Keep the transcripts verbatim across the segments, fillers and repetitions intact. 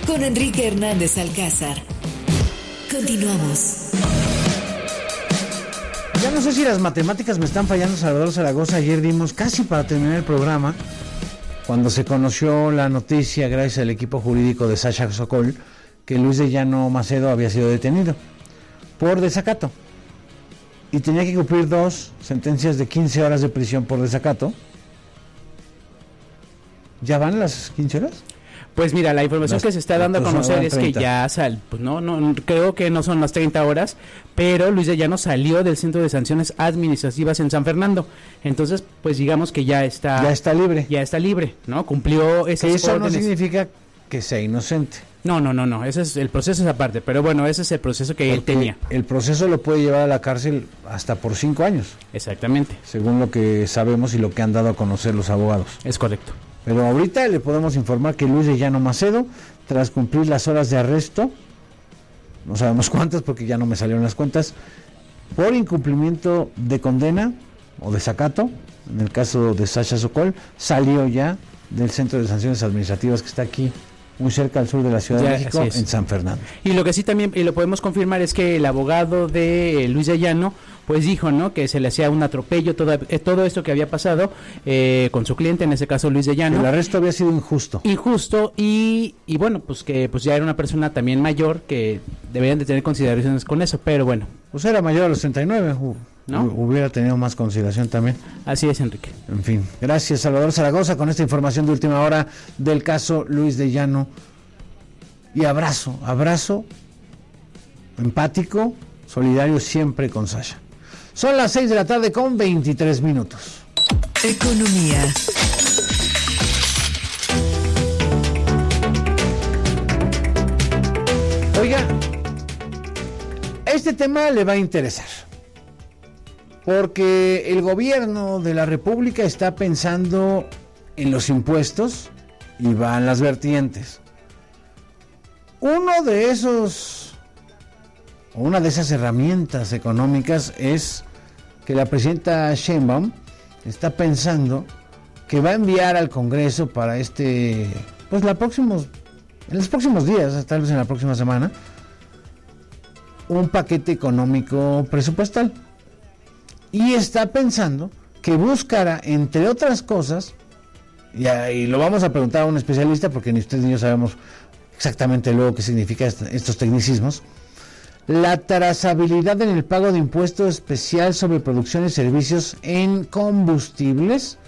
con Enrique Hernández Alcázar. Continuamos. Ya no sé si las matemáticas me están fallando, Salvador Zaragoza. Ayer dimos casi para terminar el programa, cuando se conoció la noticia, gracias al equipo jurídico de Sasha Sokol, que Luis de Llano Macedo había sido detenido por desacato. Y tenía que cumplir dos sentencias de quince horas de prisión por desacato. ¿Ya van las quince horas? Pues mira, la información las, que se está dando a conocer es que ya sal, pues no, no, creo que no son las treinta horas, pero Luis de Llano salió del Centro de Sanciones Administrativas en San Fernando. Entonces, pues digamos que ya está... Ya está libre. Ya está libre, ¿no? Cumplió esas Eso órdenes. No significa que sea inocente. No, no, no, no, ese es el proceso es aparte, pero bueno, ese es el proceso que Porque él tenía. El proceso lo puede llevar a la cárcel hasta por cinco años. Exactamente. Según lo que sabemos y lo que han dado a conocer los abogados. Es correcto. Pero ahorita le podemos informar que Luis de Llano Macedo, tras cumplir las horas de arresto, no sabemos cuántas porque ya no me salieron las cuentas, por incumplimiento de condena o desacato, en el caso de Sasha Sokol, salió ya del Centro de Sanciones Administrativas que está aquí, muy cerca al sur de la Ciudad ya, de México, en San Fernando. Y lo que sí también, y lo podemos confirmar, es que el abogado de Luis de Llano, pues dijo, ¿no?, que se le hacía un atropello, todo, eh, todo esto que había pasado eh, con su cliente, en ese caso Luis de Llano. El arresto había sido injusto. Injusto, y, y bueno, pues que pues ya era una persona también mayor, que deberían de tener consideraciones con eso, pero bueno. Pues era mayor a los treinta y nueve, ¿no? Hubiera tenido más consideración también. Así es, Enrique. En fin, gracias Salvador Zaragoza con esta información de última hora del caso Luis de Llano. Y abrazo, abrazo empático, solidario siempre con Sasha. Son las seis de la tarde con veintitrés minutos. Economía. Oiga, este tema le va a interesar, porque el gobierno de la República está pensando en los impuestos y van las vertientes. Uno de esos, o una de esas herramientas económicas es que la presidenta Sheinbaum está pensando que va a enviar al Congreso para este, pues la próximos, en los próximos días, tal vez en la próxima semana, un paquete económico presupuestal. Y está pensando que buscará, entre otras cosas, y, y lo vamos a preguntar a un especialista, porque ni usted ni yo sabemos exactamente luego qué significa estos tecnicismos, la trazabilidad en el pago de impuesto especial sobre producción y servicios en combustibles,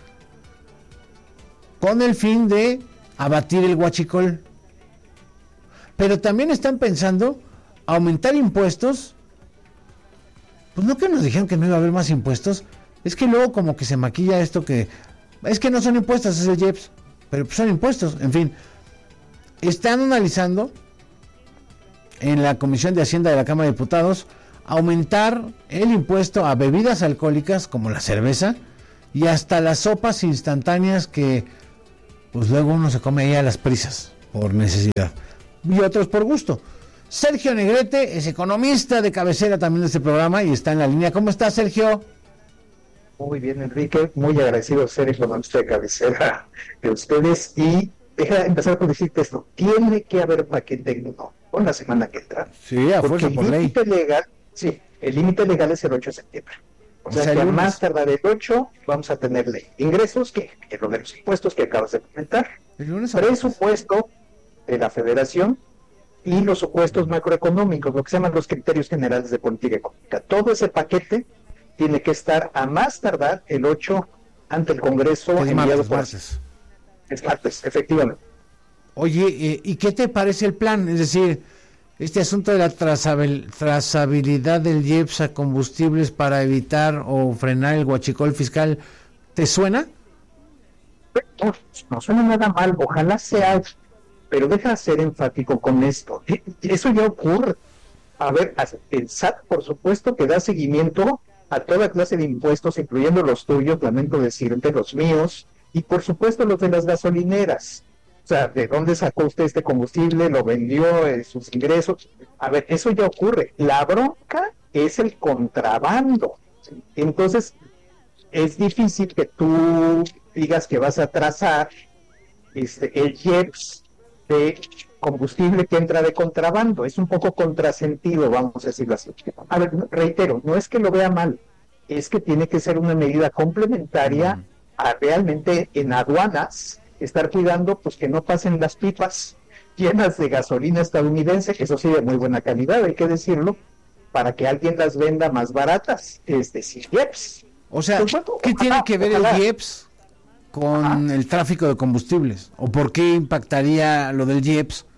con el fin de abatir el huachicol. Pero también están pensando aumentar impuestos. Pues no, que nos dijeron que no iba a haber más impuestos. Es que luego como que se maquilla esto, que es que no son impuestos, es el I E P S, pero pues son impuestos, en fin. Están analizando en la Comisión de Hacienda de la Cámara de Diputados aumentar el impuesto a bebidas alcohólicas como la cerveza y hasta las sopas instantáneas que pues luego uno se come ahí a las prisas por necesidad y otros por gusto. Sergio Negrete es economista de cabecera también de este programa y está en la línea. ¿Cómo está, Sergio? Muy bien, Enrique, muy agradecido de ser economista de cabecera de ustedes. Y deja empezar por decirte esto: tiene que haber paquete económico con la semana que entra. Sí, a fuerza por ley. Legal, sí, el límite legal es el ocho de septiembre. O, o sea, sea que a más tardar el ocho vamos a tener ley. Ingresos, que es lo de los impuestos que acabas de comentar. Presupuesto de la Federación y los supuestos macroeconómicos, lo que se llaman los criterios generales de política económica. Todo ese paquete tiene que estar a más tardar el ocho ante el Congreso. Es martes, por... martes. Es martes, efectivamente. Oye, ¿y qué te parece el plan? Es decir, este asunto de la trazabil- trazabilidad del I E P S a combustibles para evitar o frenar el huachicol fiscal, ¿te suena? No, no suena nada mal, ojalá sea, pero deja de ser enfático con esto. Eso ya ocurre. A ver, el S A T, por supuesto, que da seguimiento a toda clase de impuestos, incluyendo los tuyos, lamento decirte, los míos, y por supuesto los de las gasolineras. O sea, ¿de dónde sacó usted este combustible? ¿Lo vendió? Eh, ¿Sus ingresos? A ver, eso ya ocurre. La bronca es el contrabando. Entonces, es difícil que tú digas que vas a trazar este, el I E P S de combustible que entra de contrabando. Es un poco contrasentido, vamos a decirlo así. A ver, reitero, no es que lo vea mal, es que tiene que ser una medida complementaria mm. a realmente en aduanas estar cuidando pues que no pasen las pipas llenas de gasolina estadounidense, eso sí de muy buena calidad, hay que decirlo, para que alguien las venda más baratas, es decir, I E P S. O sea, pues, bueno, ¿qué ojalá, tiene que ver ojalá. el I E P S con Ajá. el tráfico de combustibles? ¿O por qué impactaría lo del I E P S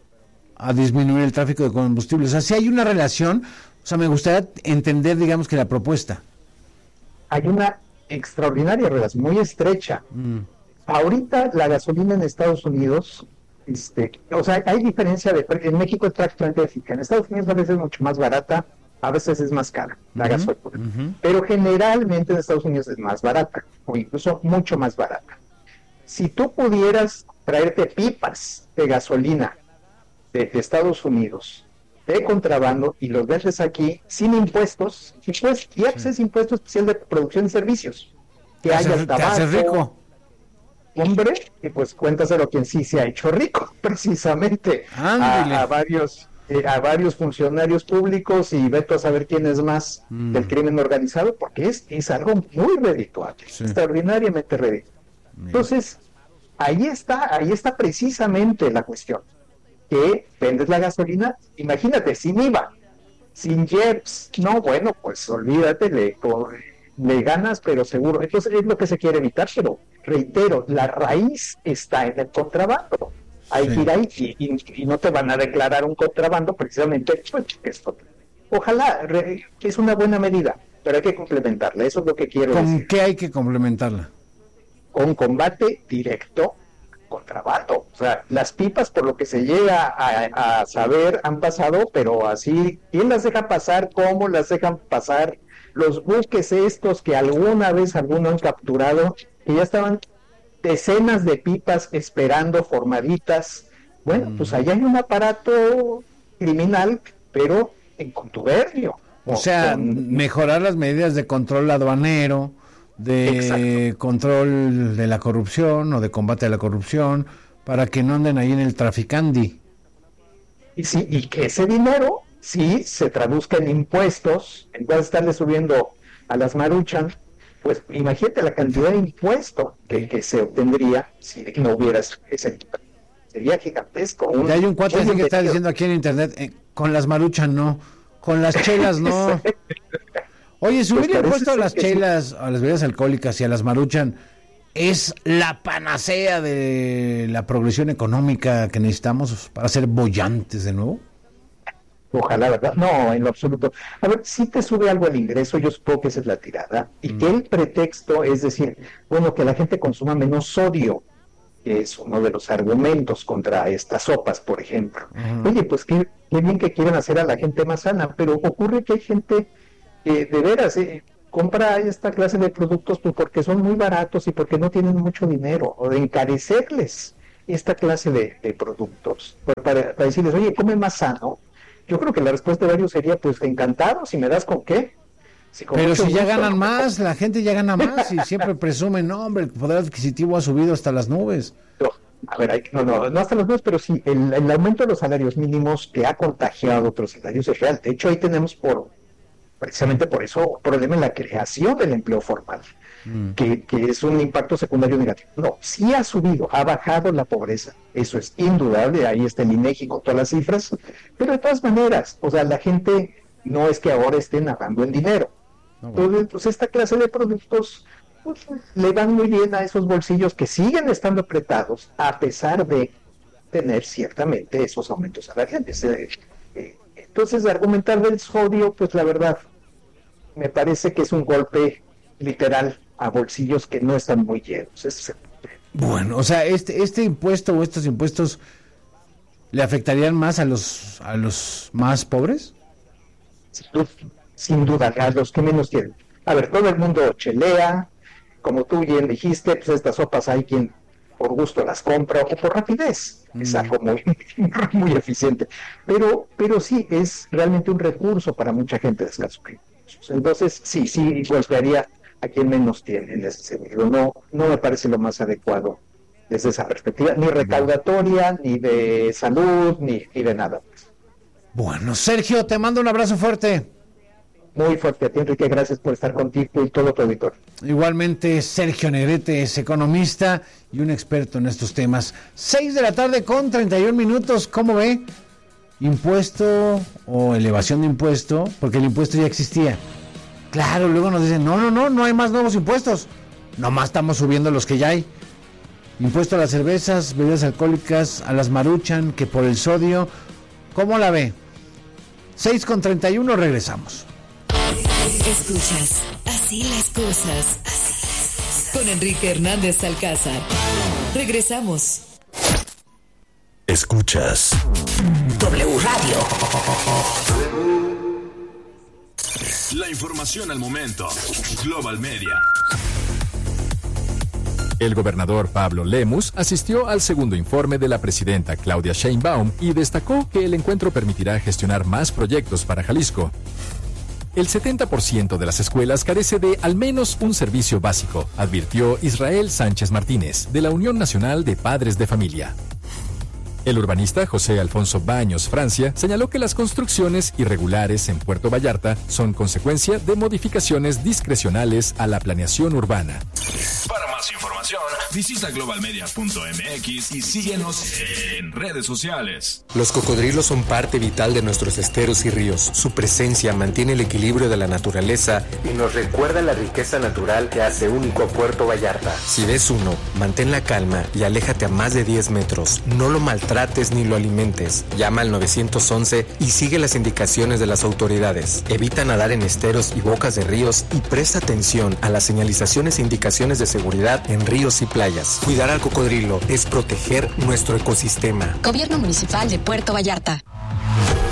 a disminuir el tráfico de combustibles? O sea, si hay una relación, o sea, me gustaría entender, digamos, que la propuesta. Hay una extraordinaria relación, muy estrecha. Mm. Ahorita la gasolina en Estados Unidos, este, o sea, hay diferencia de, en México es prácticamente fija, en Estados Unidos a veces es mucho más barata, a veces es más cara la uh-huh, gasolina, uh-huh. pero generalmente en Estados Unidos es más barata, o incluso mucho más barata. Si tú pudieras traerte pipas de gasolina de, de Estados Unidos, de contrabando, y los vendes aquí sin impuestos, y pues, y sí. es impuesto especial de producción y servicios, que te haya hace, tabaco, te hace rico. Hombre, y pues cuéntaselo quien sí se ha hecho rico, precisamente, a, a varios eh, a varios funcionarios públicos, y veto a saber quién es más mm. del crimen organizado, porque es, es algo muy redituable, sí. extraordinariamente redituable. Bien. Entonces, ahí está, ahí está precisamente la cuestión, que vendes la gasolina, imagínate, sin I V A, sin I E P S, no, bueno, pues olvídate, le, le ganas, pero seguro. Entonces es lo que se quiere evitar, pero reitero, la raíz está en el contrabando. Hay sí. que ir ahí y, y, y no te van a declarar un contrabando precisamente. Pues, esto. Ojalá, re, es una buena medida, pero hay que complementarla, eso es lo que quiero ¿Con decir. qué hay que complementarla? Con combate directo contrabando. O sea, las pipas, por lo que se llega a, a saber, han pasado, pero así, ¿quién las deja pasar? ¿Cómo las dejan pasar? Los buques estos que alguna vez algunos han capturado, que ya estaban decenas de pipas esperando formaditas. Bueno, mm. pues allá hay un aparato criminal, pero en contubernio. O sea, con... mejorar las medidas de control aduanero, de Exacto. control de la corrupción o de combate a la corrupción, para que no anden ahí en el traficandi. Y sí, y que ese dinero sí se traduzca en impuestos, en vez de estarle subiendo a las Maruchan, pues imagínate la cantidad de impuesto que, que se obtendría si no hubiera ese, sería gigantesco. Un, ya hay un cuate que está diciendo aquí en internet, eh, con las Maruchan no, con las chelas no. Oye, subir pues el impuesto a las chelas, sí. a las bebidas alcohólicas y a las Maruchan es la panacea de la progresión económica que necesitamos para ser bollantes de nuevo. Ojalá, ¿verdad? No, en lo absoluto. A ver, si te sube algo el ingreso, yo supongo que esa es la tirada, y mm. que el pretexto es decir, bueno, que la gente consuma menos sodio, que es uno de los argumentos contra estas sopas, por ejemplo. Mm. Oye, pues qué, qué bien que quieren hacer a la gente más sana, pero ocurre que hay gente que de veras eh, compra esta clase de productos pues, porque son muy baratos y porque no tienen mucho dinero, o de encarecerles esta clase de, de productos, para, para decirles, oye, come más sano. Yo creo que la respuesta de varios sería, pues, encantado, si me das con qué. Si con Pero si gusto, ya ganan más, la gente ya gana más y siempre presumen, no, hombre, el poder adquisitivo ha subido hasta las nubes. No, a ver, hay, no, no, no hasta las nubes, pero sí, el, el aumento de los salarios mínimos que ha contagiado otros salarios es real. De hecho, ahí tenemos por, precisamente por eso, un problema en la creación del empleo formal, mm. que, que es un impacto secundario negativo. No, sí ha subido, ha bajado la pobreza, eso es indudable, ahí está el INEGI con todas las cifras, pero de todas maneras, o sea, la gente no es que ahora esté nadando en dinero. No, bueno. Entonces, pues esta clase de productos pues, le van muy bien a esos bolsillos que siguen estando apretados, a pesar de tener ciertamente esos aumentos salariales. Eh, eh, entonces, argumentar del sodio, pues la verdad, me parece que es un golpe literal a bolsillos que no están muy llenos. Es... Bueno, o sea, este este impuesto o estos impuestos le afectarían más a los a los más pobres. Sin, sin duda, a los que menos tienen. A ver, todo el mundo chelea, como tú bien dijiste, pues estas sopas hay quien por gusto las compra o por rapidez. Mm. Es algo muy muy eficiente. Pero pero sí es realmente un recurso para mucha gente de escasos recursos. Entonces, sí, sí golpearía a quien menos tiene en ese sentido. No, no me parece lo más adecuado desde esa perspectiva, ni recaudatoria, ni de salud, ni, ni de nada. Bueno, Sergio, te mando un abrazo fuerte. Muy fuerte a ti, Enrique, gracias por estar contigo y todo tu auditor. Igualmente, Sergio Negrete es economista y un experto en estos temas. Seis de la tarde con treinta y un minutos, ¿cómo ve? Impuesto o elevación de impuesto, porque el impuesto ya existía. Claro, luego nos dicen, no, no, no, no hay más nuevos impuestos. Nomás estamos subiendo los que ya hay. Impuesto a las cervezas, bebidas alcohólicas, a las Maruchan, que por el sodio. ¿Cómo la ve? seis con treinta y uno, regresamos. Escuchas, así las cosas. Así las cosas. Con Enrique Hernández Alcázar. Regresamos. Escuchas W Radio. La información al momento. Global Media. El gobernador Pablo Lemus asistió al segundo informe de la presidenta Claudia Sheinbaum y destacó que el encuentro permitirá gestionar más proyectos para Jalisco. El setenta por ciento de las escuelas carece de al menos un servicio básico, advirtió Israel Sánchez Martínez, de la Unión Nacional de Padres de Familia. El urbanista José Alfonso Baños Francia señaló que las construcciones irregulares en Puerto Vallarta son consecuencia de modificaciones discrecionales a la planeación urbana. Para más información, visita global media punto m x y síguenos en redes sociales. Los cocodrilos son parte vital de nuestros esteros y ríos. Su presencia mantiene el equilibrio de la naturaleza y nos recuerda la riqueza natural que hace único a Puerto Vallarta. Si ves uno, mantén la calma y aléjate a más de diez metros. No lo maltrates ni lo alimentes. Llama al nueve once y sigue las indicaciones de las autoridades. Evita nadar en esteros y bocas de ríos y presta atención a las señalizaciones e indicaciones de seguridad en ríos y playas. Cuidar al cocodrilo es proteger nuestro ecosistema. Gobierno Municipal de Puerto Vallarta.